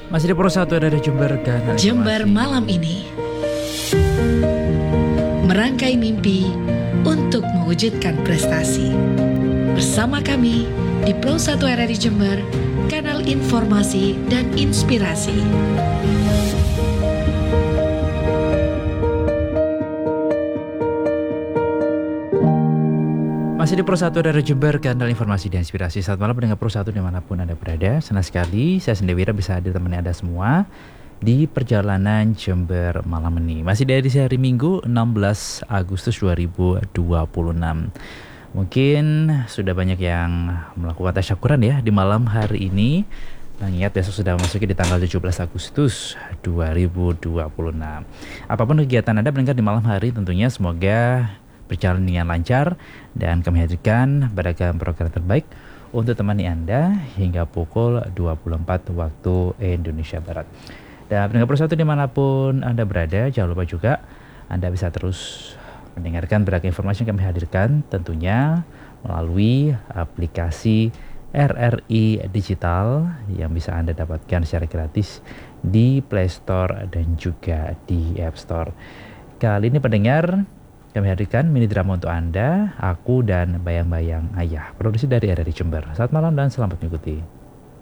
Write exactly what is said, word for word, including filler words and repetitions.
Masih di Pro satu dari Jember Kanal Jember Informasi. malam ini merangkai mimpi untuk mewujudkan prestasi. Bersama kami di Pro satu R R I Jember, kanal informasi dan inspirasi. Masih di Pro satu dari Jember, kanal informasi dan inspirasi. Selamat malam pendengar Pro satu dimanapun Anda berada. Senang sekali saya Sendiri Wira bisa hadir temani Anda semua di perjalanan Jember malam ini. Masih dari hari Minggu enam belas Agustus dua ribu dua puluh enam. Mungkin sudah banyak yang melakukan tasyakuran ya di malam hari ini. Mengingat besok sudah memasuki di tanggal tujuh belas Agustus dua ribu dua puluh enam. Apapun kegiatan Anda pendengar di malam hari, tentunya semoga berjalan dengan lancar dan kami hadirkan beragam program terbaik untuk temani Anda hingga pukul dua puluh empat waktu Indonesia Barat. Dan pendengar Pro satu dimanapun Anda berada, jangan lupa juga Anda bisa terus mendengarkan beragam informasi yang kami hadirkan tentunya melalui aplikasi R R I Digital yang bisa Anda dapatkan secara gratis di Play Store dan juga di App Store. Kali ini pendengar, kami hadirkan mini drama untuk Anda, Aku dan Bayang-Bayang Ayah, produksi dari R R I Jember. Selamat malam dan selamat mengikuti.